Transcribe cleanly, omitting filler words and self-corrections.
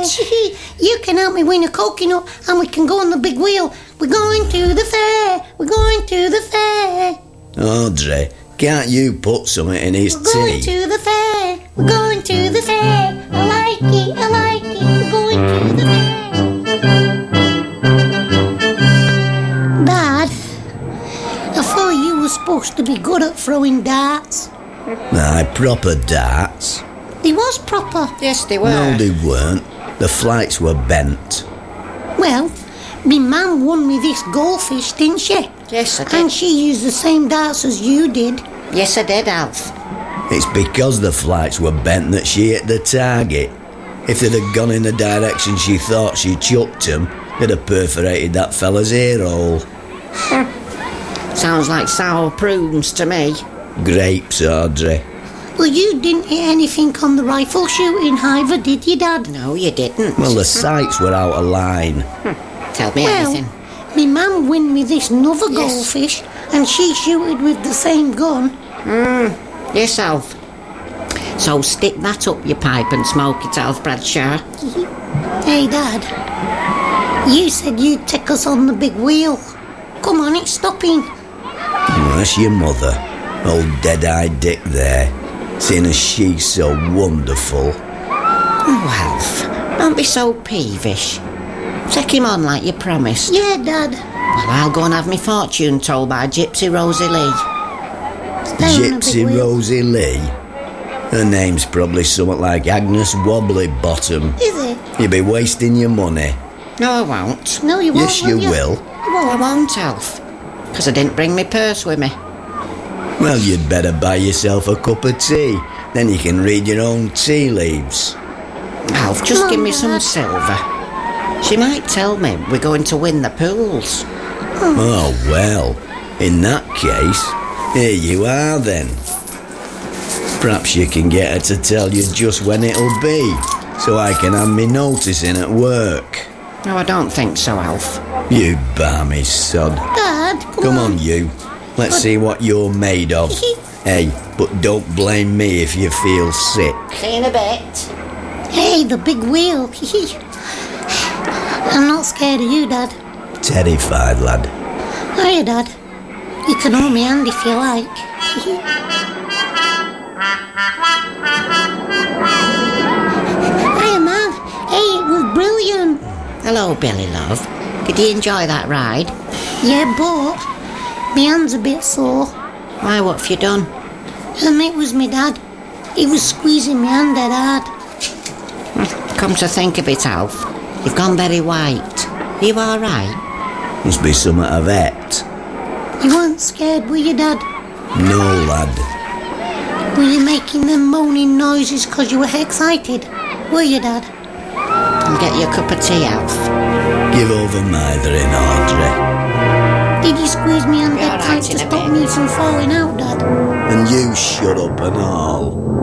You can help me win a coconut and we can go on the big wheel. We're going to the fair. We're going to the fair. Audrey, can't you put something in his We're going tea? to the fair. We're going to the fair. I like it. I like it. We're going to the fair. Dad, I thought you were supposed to be good at throwing darts. Aye, proper darts. They was proper. Yes, they were. No, they weren't. The flights were bent. Well, me mum won me this goldfish, didn't she? Yes, I did. And she used the same darts as you did. Yes, I did, Alf. It's because the flights were bent that she hit the target. If they'd have gone in the direction she thought she chucked them, they'd have perforated that fella's ear hole. Sounds like sour prunes to me. Grapes, Audrey. Well, you didn't hit anything on the rifle shooting either, did you, Dad? No, you didn't. Well, the sights were out of line. Tell me anything. Me mum win me this another Yes. goldfish, and she shooted with the same gun. Yes, Alf. So stick that up your pipe and smoke it, Alf Bradshaw. Hey, Dad, you said you'd take us on the big wheel. Come on, it's stopping. Well, that's your mother. Old dead-eyed Dick there. Seeing as she's so wonderful. Oh, Alf, don't be so peevish. Take him on like you promised. Yeah, Dad. Well, I'll go and have me fortune told by Gypsy Rosie Lee. Stay on the Gypsy big wheel. Rosie Lee. Her name's probably something like Agnes Wobbly Bottom. Is it? You'll be wasting your money. No, I won't. No, you won't. Yes, you will. I won't, Alf. Because I didn't bring my purse with me. Well, you'd better buy yourself a cup of tea. Then you can read your own tea leaves. Alf, just Come give on, me some Dad. silver. She might tell me we're going to win the pools. Oh, well, in that case, here you are then. Perhaps you can get her to tell you just when it'll be, so I can have me notice in at work. No, I don't think so, Alf. You balmy sod. Dad, Come on, you. Let's see what you're made of. Hey, but don't blame me if you feel sick. See you in a bit. Hey, the big wheel. I'm not scared of you, Dad. Terrified, lad. Hiya, Dad. You can hold me hand if you like. Hiya, Mum. Hey, it was brilliant. Hello, Billy, love. Did you enjoy that ride? Yeah, but my hand's a bit sore. Why, what have you done? It was my dad. He was squeezing my hand dead hard. Come to think of it, Alf, you've gone very white. Are you all right? Must be something I've ate. You weren't scared, were you, Dad? No, lad. Were you making them moaning noises 'cause you were excited? Were you, Dad? I'll get you a cup of tea, Alf. Give over mithering, Audrey. Did you squeeze me hand Be all dead right tight to in a stop bit. me from falling out, Dad? And you shut up and all.